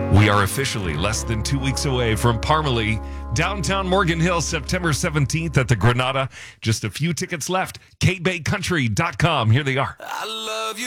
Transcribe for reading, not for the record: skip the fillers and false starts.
We are officially less than 2 weeks away from Parmalee, downtown Morgan Hill, September 17th at the Granada. Just a few tickets left. KBayCountry.com. Here they are. I love you.